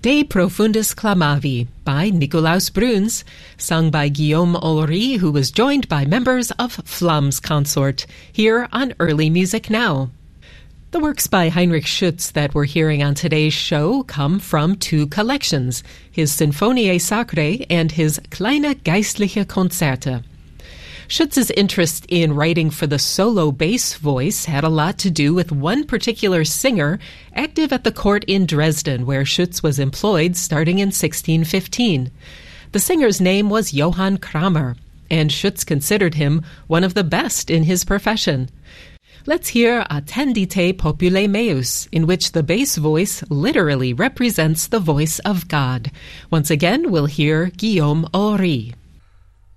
De Profundis Clamavi by Nicolaus Bruns, sung by Guillaume Olry, who was joined by members of Flamm's Consort, here on Early Music Now. The works by Heinrich Schütz that we're hearing on today's show come from two collections, his Sinfoniae Sacrae and his Kleine Geistliche Konzerte. Schütz's interest in writing for the solo bass voice had a lot to do with one particular singer active at the court in Dresden, where Schütz was employed starting in 1615. The singer's name was Johann Kramer, and Schütz considered him one of the best in his profession. Let's hear Attendite Popule Meus, in which the bass voice literally represents the voice of God. Once again, we'll hear Guillaume Olry.